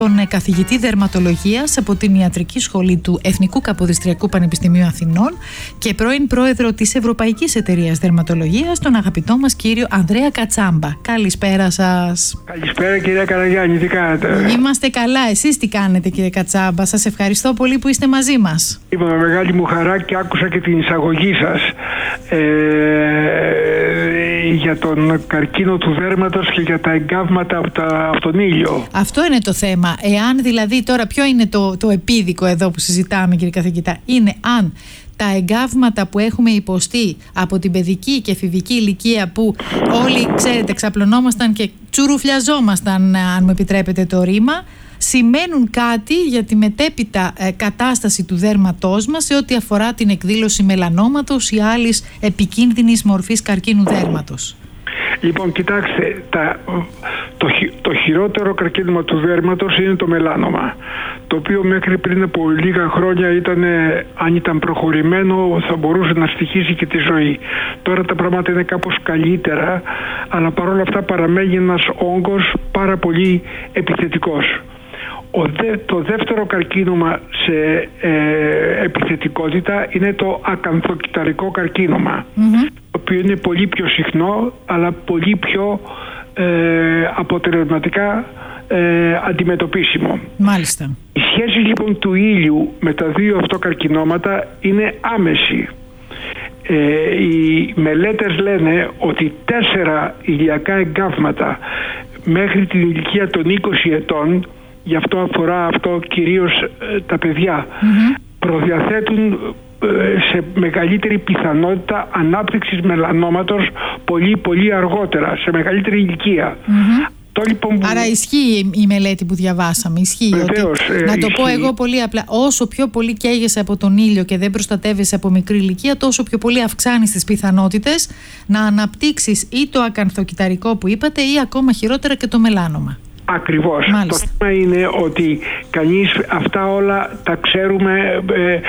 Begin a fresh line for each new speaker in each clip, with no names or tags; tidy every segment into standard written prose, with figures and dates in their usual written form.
Τον καθηγητή δερματολογίας από την Ιατρική Σχολή του Εθνικού Καποδιστριακού Πανεπιστημίου Αθηνών και πρώην πρόεδρο της Ευρωπαϊκής Εταιρείας Δερματολογίας, τον αγαπητό μας κύριο Ανδρέα Κατσάμπα. Καλησπέρα σας.
Καλησπέρα κυρία Καραγιάννη, τι κάνετε?
Είμαστε καλά, εσείς τι κάνετε κύριε Κατσάμπα? Σας ευχαριστώ πολύ που είστε μαζί μας.
Είπα με μεγάλη μου χαρά και άκουσα και την εισαγωγή σας για τον καρκίνο του δέρματος και για τα εγκάβματα από τον ήλιο.
Αυτό είναι το θέμα. Εάν δηλαδή τώρα, ποιο είναι το επίδικο εδώ που συζητάμε κύριε καθηγητά? Είναι αν τα εγκάβματα που έχουμε υποστεί από την παιδική και εφηβική ηλικία, που όλοι ξέρετε ξαπλωνόμασταν και τσουρουφλιαζόμασταν, αν μου επιτρέπετε το ρήμα, σημαίνουν κάτι για τη μετέπειτα κατάσταση του δέρματός μας σε ό,τι αφορά την εκδήλωση μελανόματος ή άλλης επικίνδυνης μορφής καρκίνου δέρματος.
Λοιπόν, κοιτάξτε, το χειρότερο καρκίνωμα του δέρματος είναι το μελάνομα, το οποίο μέχρι πριν από λίγα χρόνια αν ήταν προχωρημένο, θα μπορούσε να στοιχίσει και τη ζωή. Τώρα τα πράγματα είναι κάπως καλύτερα, αλλά παρόλα αυτά παραμένει ένας όγκος πάρα πολύ επιθετικός. Το δεύτερο καρκίνωμα σε επιθετικότητα είναι το ακανθοκυταρικό καρκίνωμα, το οποίο είναι πολύ πιο συχνό, αλλά πολύ πιο αποτελεσματικά αντιμετωπίσιμο.
Μάλιστα.
Η σχέση λοιπόν του ήλιου με τα δύο αυτό καρκινώματα είναι άμεση. Οι μελέτες λένε ότι 4 ηλιακά εγκάβματα μέχρι την ηλικία των 20 ετών, γι' αυτό αφορά αυτό κυρίως τα παιδιά, προδιαθέτουν σε μεγαλύτερη πιθανότητα ανάπτυξης μελανόματος πολύ αργότερα, σε μεγαλύτερη ηλικία. Λοιπόν,
άρα ισχύει η μελέτη που διαβάσαμε. Ισχύει.
Βεβαίως,
να το πω εγώ πολύ απλά. Όσο πιο πολύ καίγεσαι από τον ήλιο και δεν προστατεύεσαι από μικρή ηλικία, τόσο πιο πολύ αυξάνεις τις πιθανότητες να αναπτύξεις ή το ακανθοκυταρικό που είπατε, ή ακόμα χειρότερα και το μελάνομα.
Ακριβώς.
Μάλιστα.
Το θέμα είναι ότι κανείς αυτά όλα τα ξέρουμε,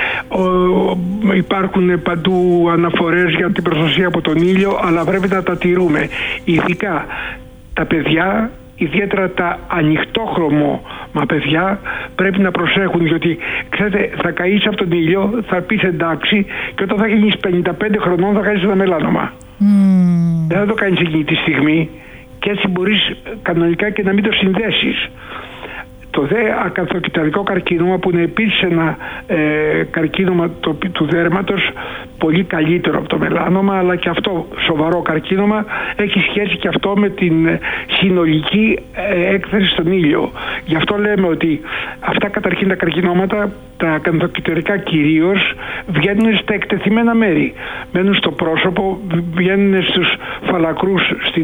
υπάρχουν παντού αναφορές για την προστασία από τον ήλιο, αλλά πρέπει να τα τηρούμε. Ειδικά τα παιδιά, ιδιαίτερα τα ανοιχτόχρωμα παιδιά, πρέπει να προσέχουν, διότι ξέρετε, θα καείς από τον ήλιο, θα πεις εντάξει, και όταν θα γίνεις 55 χρονών θα κάνεις ένα μελάνομα. Δεν θα το κάνεις εκείνη τη στιγμή. Και έτσι μπορείς κανονικά και να μην το συνδέσεις. Το δε ακανθοκυταρικό καρκίνωμα, που είναι επίσης ένα καρκίνωμα του δέρματος, πολύ καλύτερο από το μελάνομα, αλλά και αυτό σοβαρό καρκίνωμα, έχει σχέση και αυτό με την συνολική έκθεση στον ήλιο. Γι' αυτό λέμε ότι αυτά καταρχήν τα καρκινώματα, τα ακανθοκυταρικά κυρίως, βγαίνουν στα εκτεθειμένα μέρη. Μένουν στο πρόσωπο, βγαίνουν στους φαλακρούς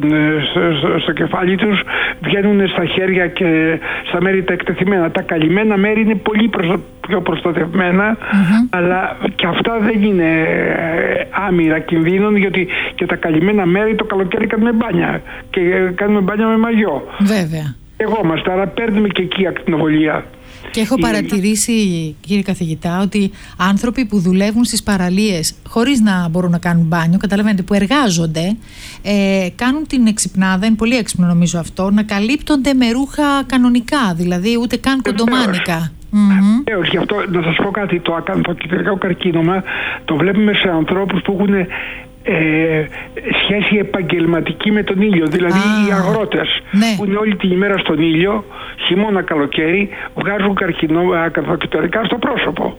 στο κεφάλι τους, βγαίνουν στα χέρια και στα μέρη τα εκτεθειμένα. Τα καλυμμένα μέρη είναι πολύ πιο προστατευμένα, αλλά και αυτά δεν είναι άμυρα κινδύνων, γιατί και τα καλυμμένα μέρη το καλοκαίρι κάνουμε μπάνια και κάνουμε μπάνια με μαγιό.
Βέβαια.
Εγώμαστε, άρα παίρνουμε και εκεί ακτινοβολία.
Και έχω παρατηρήσει, κύριε καθηγητά, ότι άνθρωποι που δουλεύουν στις παραλίες χωρίς να μπορούν να κάνουν μπάνιο, καταλαβαίνετε, που εργάζονται, κάνουν την εξυπνάδα, είναι πολύ έξυπνο νομίζω αυτό, να καλύπτονται με ρούχα κανονικά, δηλαδή ούτε καν κοντομάνικα.
Γι' αυτό να σας πω κάτι, το ακανθοκυταρικό καρκίνωμα το βλέπουμε σε ανθρώπους που έχουν σχέση επαγγελματική με τον ήλιο, δηλαδή οι αγρότες, που είναι όλη την ημέρα στον ήλιο, χειμώνα καλοκαίρι, βγάζουν ακανθοκυταρικά στο πρόσωπο,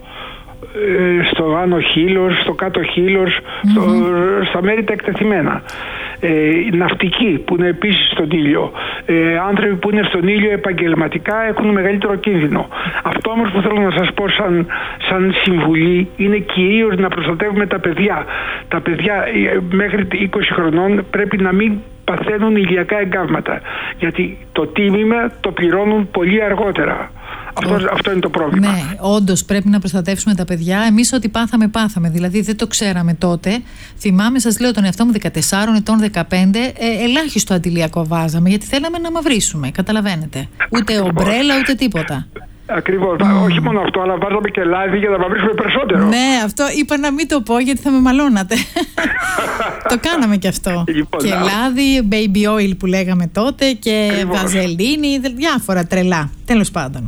στο άνω χείλος, στο κάτω χείλος, στα μέρη τα εκτεθειμένα. Ναυτικοί που είναι επίσης στον ήλιο, άνθρωποι που είναι στον ήλιο επαγγελματικά έχουν μεγαλύτερο κίνδυνο. Αυτό όμως που θέλω να σας πω σαν συμβουλή είναι κυρίως να προστατεύουμε τα παιδιά. Τα παιδιά μέχρι 20 χρονών πρέπει να μην παθαίνουν ηλιακά εγκάβματα, γιατί το τίμημα το πληρώνουν πολύ αργότερα. Αυτό είναι το πρόβλημα.
Ναι, όντως πρέπει να προστατεύσουμε τα παιδιά. Εμείς ό,τι πάθαμε, δηλαδή δεν το ξέραμε τότε. Θυμάμαι, σας λέω τον εαυτό μου 14 ετών, 15, ελάχιστο αντιλιακό βάζαμε, γιατί θέλαμε να μαυρίσουμε. Καταλαβαίνετε. Ούτε ομπρέλα, ούτε τίποτα.
Ακριβώς. Όχι μόνο αυτό, αλλά βάζαμε και λάδι για να μαυρίσουμε περισσότερο.
Ναι, αυτό είπα να μην το πω γιατί θα με μαλώνατε. Το κάναμε και αυτό.
Λοιπόν,
και λάδι, baby oil που λέγαμε τότε, και βαζελίνη, διάφορα τρελά. Τέλος πάντων.